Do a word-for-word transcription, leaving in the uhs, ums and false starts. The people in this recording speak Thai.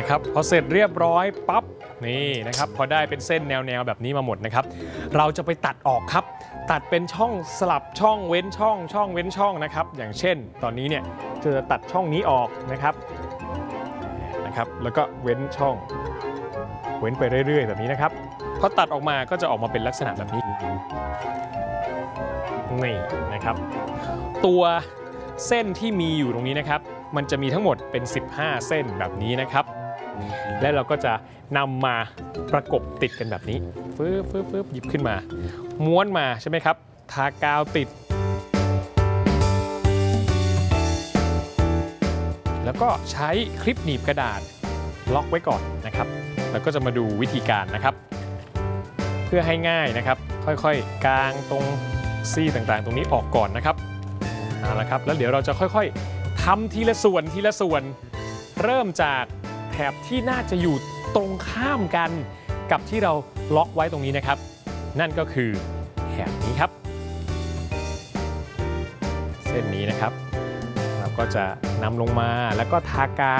นะครับพอเสร็จเรียบร้อยปั๊บนี่นะครับพอได้เป็นเส้นแนวๆแบบนี้มาหมดนะครับเราจะไปตัดออกครับตัดเป็นช่องสลับช่องเว้นช่องช่องเว้นช่องนะครับอย่างเช่นตอนนี้เนี่ยจะตัดช่องนี้ออกนะครับนะครับแล้วก็เว้นช่องเว้นไปเรื่อยๆแบบนี้นะครับพอตัดออกมาก็จะออกมาเป็นลักษณะแบบนี้นี่นะครับตัวเส้นที่มีอยู่ตรงนี้นะครับมันจะมีทั้งหมดเป็นสิบห้าเส้นแบบนี้นะครับและเราก็จะนำมาประกบติดกันแบบนี้ฟืบฟืบฟืบหยิบขึ้นมาม้วนมาใช่ไหมครับทากาวติดแล้วก็ใช้คลิปหนีบกระดาษล็อกไว้ก่อนนะครับแล้วก็จะมาดูวิธีการนะครับเพื่อให้ง่ายนะครับค่อยๆกางตรงซี่ต่างๆตรงนี้ออกก่อนนะครับเอาละครับแล้วเดี๋ยวเราจะค่อยๆทำทีละส่วนทีละส่วนเริ่มจากแถบที่น่าจะอยู่ตรงข้ามกันกับที่เราล็อกไว้ตรงนี้นะครับนั่นก็คือแถบนี้ครับเส้นนี้นะครับเราก็จะนำลงมาแล้วก็ทากา